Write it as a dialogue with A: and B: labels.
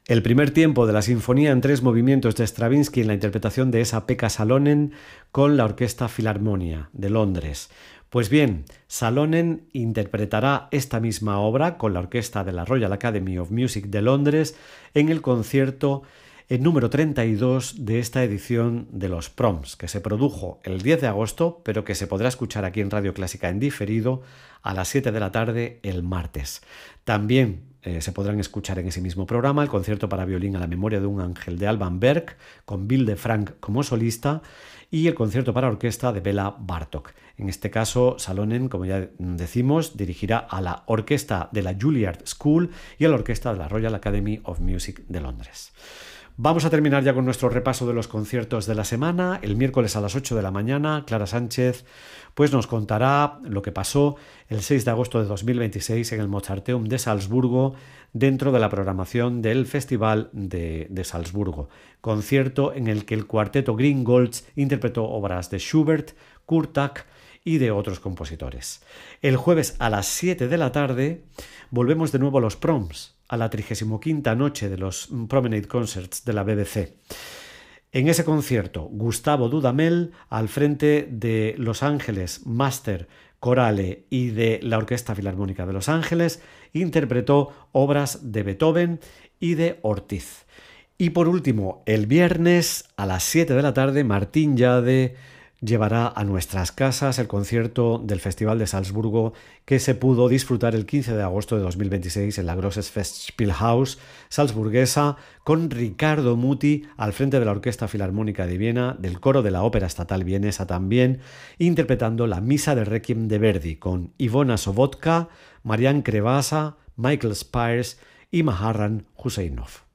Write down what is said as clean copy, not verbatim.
A: El primer tiempo de la Sinfonía en tres movimientos de Stravinsky en la interpretación de Esa-Pekka Salonen con la Orquesta Filarmonia de Londres. Pues bien, Salonen interpretará esta misma obra con la orquesta de la Royal Academy of Music de Londres en el concierto número 32 de esta edición de los Proms, que se produjo el 10 de agosto, pero que se podrá escuchar aquí en Radio Clásica en diferido a las 7 de la tarde el martes. También se podrán escuchar en ese mismo programa el concierto para violín a la memoria de un ángel de Alban Berg, con Bill DeFrank como solista, y el concierto para orquesta de Bela Bartók. En este caso, Salonen, como ya decimos, dirigirá a la orquesta de la Juilliard School y a la orquesta de la Royal Academy of Music de Londres. Vamos a terminar ya con nuestro repaso de los conciertos de la semana. El miércoles a las 8 de la mañana, Clara Sánchez pues nos contará lo que pasó el 6 de agosto de 2026 en el Mozarteum de Salzburgo dentro de la programación del Festival de Salzburgo. Concierto en el que el cuarteto Gringolds interpretó obras de Schubert, Kurtak y de otros compositores. El jueves a las 7 de la tarde volvemos de nuevo a los Proms, a la 35ª noche de los Promenade Concerts de la BBC. En ese concierto, Gustavo Dudamel, al frente de Los Ángeles Master Chorale y de la Orquesta Filarmónica de Los Ángeles, interpretó obras de Beethoven y de Ortiz. Y por último, el viernes a las 7 de la tarde, Martín Yade llevará a nuestras casas el concierto del Festival de Salzburgo que se pudo disfrutar el 15 de agosto de 2026 en la Grosses Festspielhaus salzburguesa con Ricardo Muti al frente de la Orquesta Filarmónica de Viena, del coro de la Ópera Estatal Vienesa también, interpretando la Misa de Requiem de Verdi con Ivona Sobotka, Marian Krevasa, Michael Spires y Maharran Husseinov.